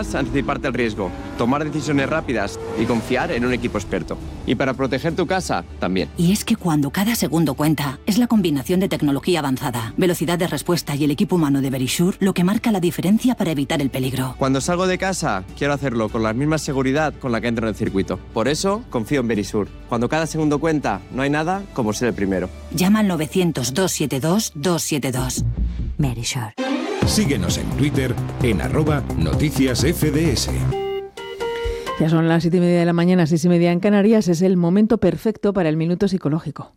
Necesitas anticiparte al riesgo, tomar decisiones rápidas y confiar en un equipo experto. Y para proteger tu casa, también. Y es que cuando cada segundo cuenta, es la combinación de tecnología avanzada, velocidad de respuesta y el equipo humano de Verisure lo que marca la diferencia para evitar el peligro. Cuando salgo de casa, quiero hacerlo con la misma seguridad con la que entro en el circuito. Por eso, confío en Verisure. Cuando cada segundo cuenta, no hay nada como ser el primero. Llama al 900-272-272. Verisure. Síguenos en Twitter en @noticiasfds. Ya son las 7:30 de la mañana, 6:30 en Canarias. Es el momento perfecto para el Minuto Psicológico.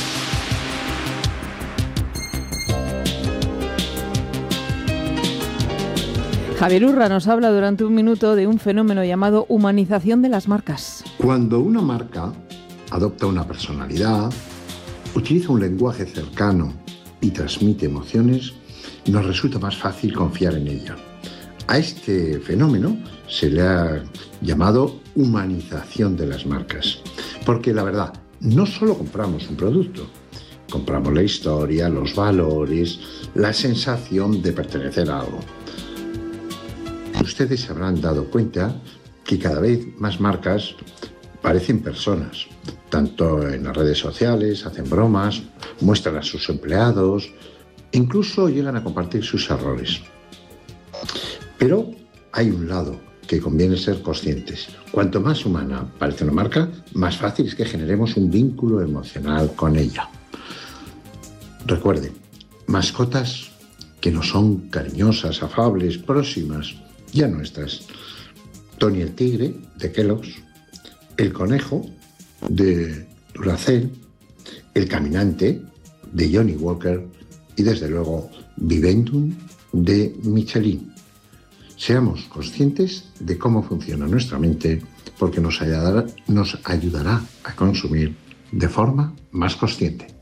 Javier Urra nos habla durante un minuto de un fenómeno llamado humanización de las marcas. Cuando una marca adopta una personalidad, utiliza un lenguaje cercano y transmite emociones, nos resulta más fácil confiar en ella. A este fenómeno se le ha llamado humanización de las marcas. Porque la verdad, no solo compramos un producto, compramos la historia, los valores, la sensación de pertenecer a algo. Ustedes se habrán dado cuenta que cada vez más marcas parecen personas. Tanto en las redes sociales, hacen bromas, muestran a sus empleados, incluso llegan a compartir sus errores. Pero hay un lado que conviene ser conscientes. Cuanto más humana parece una marca, más fácil es que generemos un vínculo emocional con ella. Recuerden, mascotas que no son cariñosas, afables, próximas y a nuestras. Tony el tigre, de Kellogg's, el conejo, de Duracell, el caminante, de Johnny Walker y desde luego Vivendum, de Michelin. Seamos conscientes de cómo funciona nuestra mente porque nos ayudará a consumir de forma más consciente.